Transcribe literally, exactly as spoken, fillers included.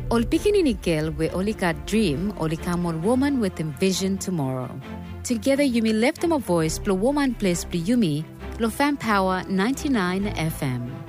Ol Pikininikel we Olika dream, Olika mon woman with envision tomorrow. Together you may lift them a voice, blow woman place, blow yumi, lo fan power ninety-nine F M.